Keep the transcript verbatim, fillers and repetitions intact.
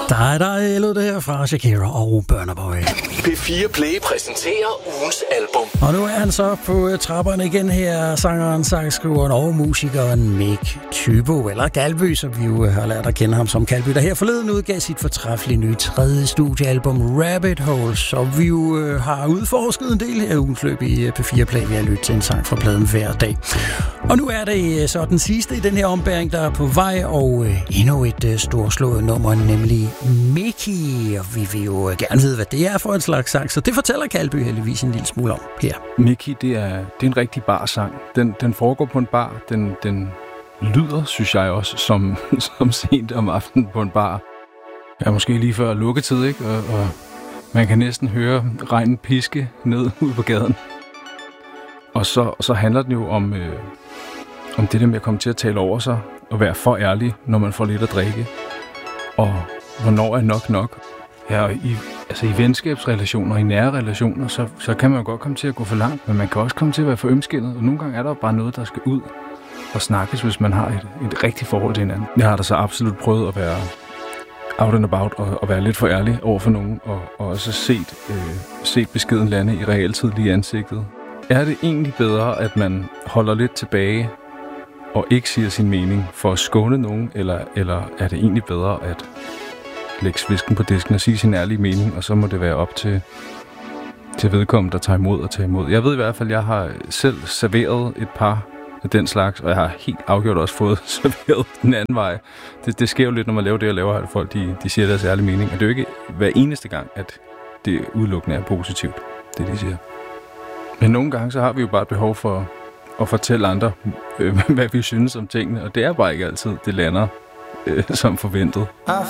Der, der lød det her fra Shakira og Burna Boy. P fire Play præsenterer ugens album. Og nu er han så på trapperne igen her, sangeren, sangskriveren og musikeren Mick Tybo, eller Galby, som vi jo har lært at kende ham som Galby, der her forleden udgav sit fortræffelige nye tredje studiealbum Rabbit Hole, som vi jo øh, har udforsket en del her ugens løb i P fire Play. Vi har lyttet til en sang fra pladen hver dag. Og nu er det så den sidste i den her ombæring, der er på vej, og øh, endnu et øh, storslået nummer, nemlig Mickey. Og vi vil jo gerne vide, hvad det er for en slags sang, så det fortæller Galby heldigvis en lille smule om her. Mickey, det er, det er en rigtig barsang. Den, den foregår på en bar. Den, den lyder, synes jeg også, som, som sent om aftenen på en bar. Ja, måske lige før lukketid, ikke? Og, og man kan næsten høre regnen piske ned ud på gaden. Og så, så handler den jo om, øh, om det der med at komme til at tale over sig og være for ærlig, når man får lidt at drikke. Og hvornår er nok nok? Ja, i, altså i venskabsrelationer, i nære relationer, så, så kan man jo godt komme til at gå for langt, men man kan også komme til at være for ømskindet, og nogle gange er der bare noget, der skal ud og snakkes, hvis man har et, et rigtigt forhold til hinanden. Jeg har da så absolut prøvet at være out and about og, og være lidt for ærlig over for nogen, og, og også set, øh, set beskeden lande i realtid lige i ansigtet. Er det egentlig bedre, at man holder lidt tilbage og ikke siger sin mening for at skåne nogen, eller, eller er det egentlig bedre at lægge svisken på disken og sige sin ærlige mening, og så må det være op til, til vedkommende, der tager imod og tager imod. Jeg ved i hvert fald, at jeg har selv serveret et par af den slags, og jeg har helt afgjort også fået serveret den anden vej. Det, det sker jo lidt, når man laver det, og laver, at folk de, de siger deres ærlige mening. Og det er jo ikke hver eneste gang, at det udelukkende er positivt, det de siger. Men nogle gange, så har vi jo bare et behov for at fortælle andre, øh, hvad vi synes om tingene, og det er bare ikke altid, det lander øh, som forventet.